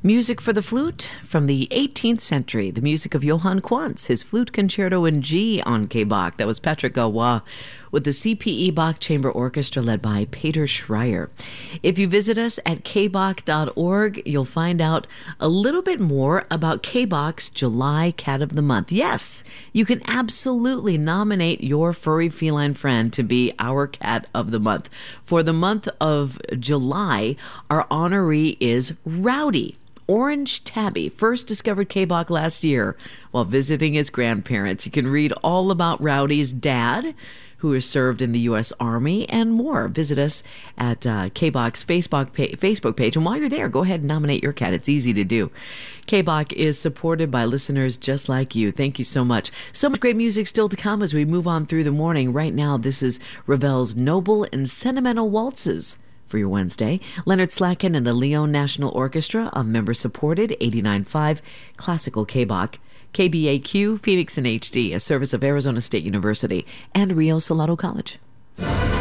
Music for the flute from the 18th century, the music of Johann Quantz, his flute concerto in G on K-Bach. That was Patrick Gaulois with the CPE Bach Chamber Orchestra led by Peter Schreier. If you visit us at kbach.org, you'll find out a little bit more about K-Bach's July Cat of the Month. Yes, you can absolutely nominate your furry feline friend to be our Cat of the Month. For the month of July, our honoree is Rowdy. Orange Tabby first discovered K-Bach last year while visiting his grandparents. You can read all about Rowdy's dad, who has served in the U.S. Army, and more. Visit us at K-Bach's Facebook page. And while you're there, go ahead and nominate your cat. It's easy to do. K-Bach is supported by listeners just like you. Thank you so much. So much great music still to come as we move on through the morning. Right now, this is Ravel's Noble and Sentimental Waltzes for your Wednesday. Leonard Slatkin and the Lyon National Orchestra, a member-supported 89.5 classical K-Bach. KBAQ, Phoenix in HD, a service of Arizona State University and Rio Salado College.